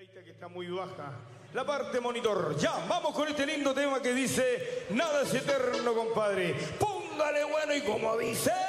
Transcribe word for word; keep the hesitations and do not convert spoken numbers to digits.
gaita que está muy baja. La parte monitor. Ya, vamos con este lindo tema que dice: nada es eterno, compadre. Póngale bueno y como dice...